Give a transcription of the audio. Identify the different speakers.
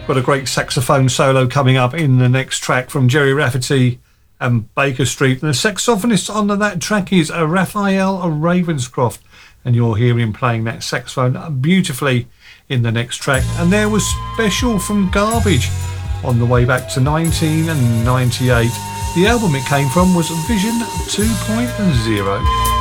Speaker 1: Got a great saxophone solo coming up in the next track from Gerry Rafferty and Baker Street. And the saxophonist on that track is Raphael Ravenscroft, and you'll hear him playing that saxophone beautifully in the next track. And there was Special from Garbage on the way back to 1998. The album it came from was Vision 2.0.